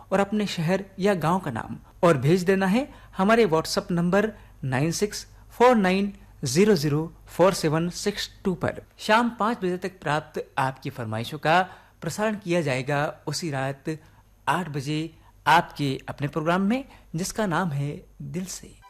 और अपने शहर या गांव का नाम, और भेज देना है हमारे व्हाट्सएप नंबर 9649004762 पर। शाम 5 बजे तक प्राप्त आपकी फरमाइशों का प्रसारण किया जाएगा उसी रात 8 बजे आपके अपने प्रोग्राम में, जिसका नाम है दिल से।